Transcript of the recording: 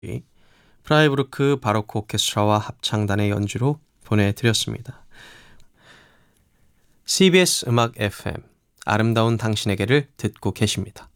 프라이부르크 바로크 오케스트라와 합창단의 연주로 보내드렸습니다. CBS 음악 FM 아름다운 당신에게를 듣고 계십니다.